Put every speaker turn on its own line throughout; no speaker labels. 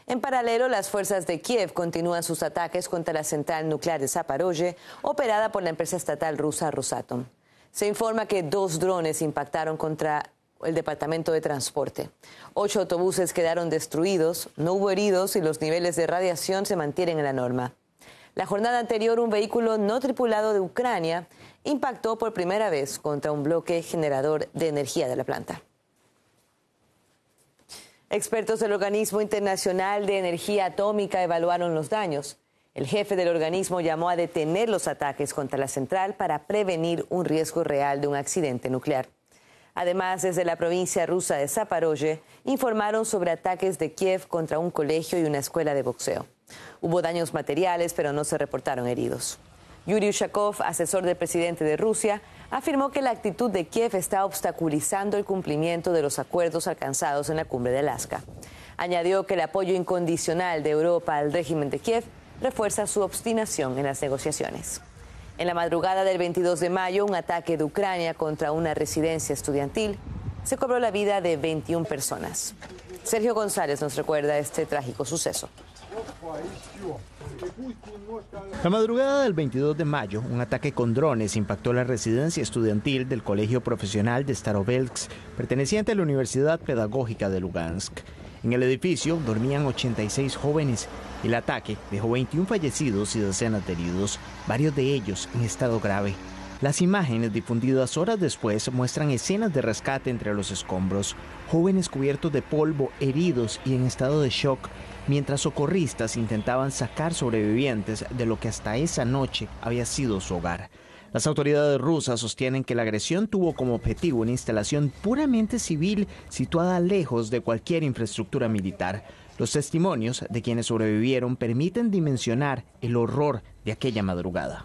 En paralelo, las fuerzas de Kiev continúan sus ataques contra la central nuclear de Zaporozhye, operada por la empresa estatal rusa Rosatom. Se informa que 2 drones impactaron contra el departamento de transporte. 8 autobuses quedaron destruidos, no hubo heridos y los niveles de radiación se mantienen en la norma. La jornada anterior, un vehículo no tripulado de Ucrania impactó por primera vez contra un bloque generador de energía de la planta. Expertos del Organismo Internacional de Energía Atómica evaluaron los daños. El jefe del organismo llamó a detener los ataques contra la central para prevenir un riesgo real de un accidente nuclear. Además, desde la provincia rusa de Zaporozhye, informaron sobre ataques de Kiev contra un colegio y una escuela de boxeo. Hubo daños materiales, pero no se reportaron heridos. Yuri Ushakov, asesor del presidente de Rusia, afirmó que la actitud de Kiev está obstaculizando el cumplimiento de los acuerdos alcanzados en la cumbre de Alaska. Añadió que el apoyo incondicional de Europa al régimen de Kiev refuerza su obstinación en las negociaciones. En la madrugada del 22 de mayo, un ataque de Ucrania contra una residencia estudiantil se cobró la vida de 21 personas. Sergio González nos recuerda este trágico suceso.
La madrugada del 22 de mayo, un ataque con drones impactó la residencia estudiantil del Colegio Profesional de Starovelsk, perteneciente a la Universidad Pedagógica de Lugansk. En el edificio dormían 86 jóvenes. El ataque dejó 21 fallecidos y decenas de heridos, varios de ellos en estado grave. Las imágenes difundidas horas después muestran escenas de rescate entre los escombros, jóvenes cubiertos de polvo, heridos y en estado de shock, mientras socorristas intentaban sacar sobrevivientes de lo que hasta esa noche había sido su hogar. Las autoridades rusas sostienen que la agresión tuvo como objetivo una instalación puramente civil situada lejos de cualquier infraestructura militar. Los testimonios de quienes sobrevivieron permiten dimensionar el horror de aquella madrugada.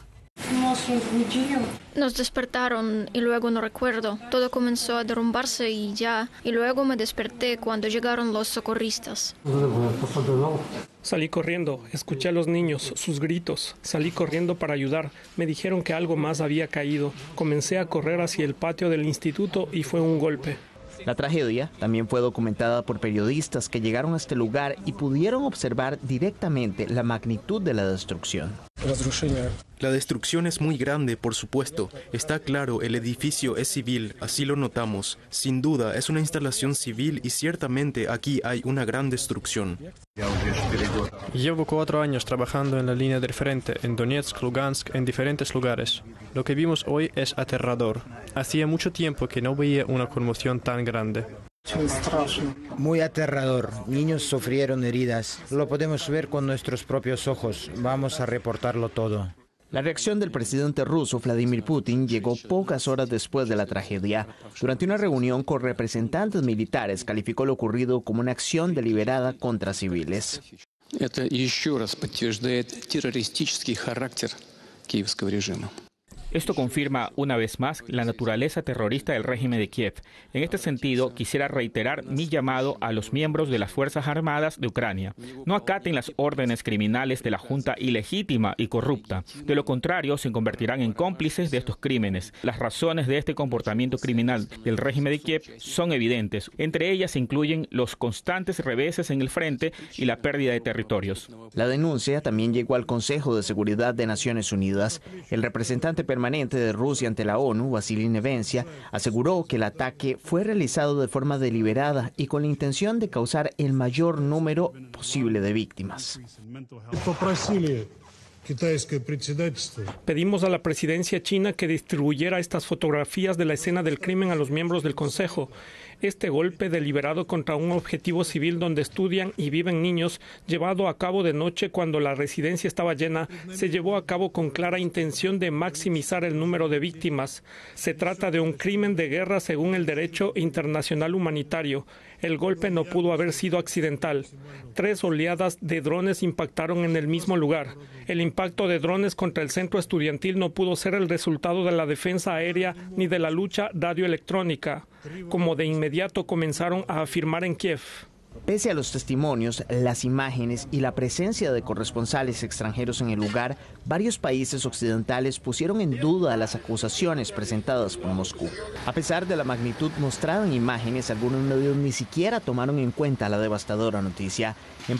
Nos despertaron y luego no recuerdo. Todo comenzó a derrumbarse y luego me desperté cuando llegaron los socorristas.
Salí corriendo, escuché a los niños, sus gritos. Salí corriendo para ayudar. Me dijeron que algo más había caído. Comencé a correr hacia el patio del instituto y fue un golpe.
La tragedia también fue documentada por periodistas que llegaron a este lugar y pudieron observar directamente la magnitud de la destrucción.
La destrucción es muy grande, por supuesto. Está claro, el edificio es civil, así lo notamos. Sin duda, es una instalación civil y ciertamente aquí hay una gran destrucción.
Llevo 4 años trabajando en la línea del frente, en Donetsk, Lugansk, en diferentes lugares. Lo que vimos hoy es aterrador. Hacía mucho tiempo que no veía una conmoción tan grande.
Muy aterrador. Niños sufrieron heridas. Lo podemos ver con nuestros propios ojos. Vamos a reportarlo todo.
La reacción del presidente ruso Vladimir Putin llegó pocas horas después de la tragedia. Durante una reunión con representantes militares, calificó lo ocurrido como una acción deliberada contra civiles.
Это еще раз подтверждает террористический характер киевского режима.
Esto confirma una vez más la naturaleza terrorista del régimen de Kiev. En este sentido, quisiera reiterar mi llamado a los miembros de las Fuerzas Armadas de Ucrania. No acaten las órdenes criminales de la junta ilegítima y corrupta. De lo contrario, se convertirán en cómplices de estos crímenes. Las razones de este comportamiento criminal del régimen de Kiev son evidentes. Entre ellas se incluyen los constantes reveses en el frente y la pérdida de territorios.
La denuncia también llegó al Consejo de Seguridad de Naciones Unidas. El representante permanente de Rusia ante la ONU, Vasily Nevencia, aseguró que el ataque fue realizado de forma deliberada y con la intención de causar el mayor número posible de víctimas.
Pedimos a la presidencia china que distribuyera estas fotografías de la escena del crimen a los miembros del Consejo. Este golpe deliberado contra un objetivo civil donde estudian y viven niños, llevado a cabo de noche cuando la residencia estaba llena, se llevó a cabo con clara intención de maximizar el número de víctimas. Se trata de un crimen de guerra según el derecho internacional humanitario. El golpe no pudo haber sido accidental. 3 oleadas de drones impactaron en el mismo lugar. El impacto de drones contra el centro estudiantil no pudo ser el resultado de la defensa aérea ni de la lucha radioelectrónica, como de inmediato comenzaron a afirmar en Kiev.
Pese a los testimonios, las imágenes y la presencia de corresponsales extranjeros en el lugar, varios países occidentales pusieron en duda las acusaciones presentadas por Moscú. A pesar de la magnitud mostrada en imágenes, algunos medios ni siquiera tomaron en cuenta la devastadora noticia. En